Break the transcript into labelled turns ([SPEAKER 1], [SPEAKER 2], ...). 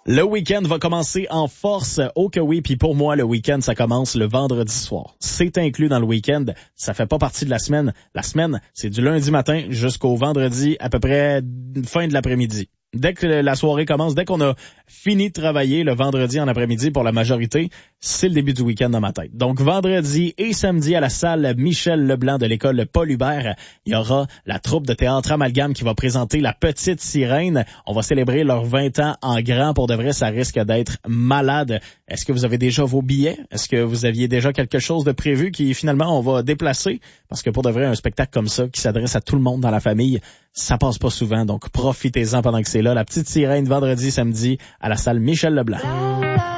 [SPEAKER 1] Le week-end va commencer en force. Oh que oui, puis pour moi, le week-end, ça commence le vendredi soir. C'est inclus dans le week-end. Ça fait pas partie de la semaine. La semaine, c'est du lundi matin jusqu'au vendredi, à peu près fin de l'après-midi. Dès que la soirée commence, dès qu'on a fini de travailler le vendredi en après-midi pour la majorité, c'est le début du week-end dans ma tête. Donc vendredi et samedi à la salle Michel Leblanc de l'école Paul Hubert, il y aura la troupe de théâtre Amalgame qui va présenter La Petite Sirène. On va célébrer leurs 20 ans en grand. Pour de vrai, ça risque d'être malade. Est-ce que vous avez déjà vos billets? Est-ce que vous aviez déjà quelque chose de prévu qui finalement on va déplacer? Parce que pour de vrai, un spectacle comme ça qui s'adresse à tout le monde dans la famille, ça passe pas souvent. Donc profitez-en pendant que c'est là. La Petite Sirène vendredi, samedi à la salle Michel Leblanc.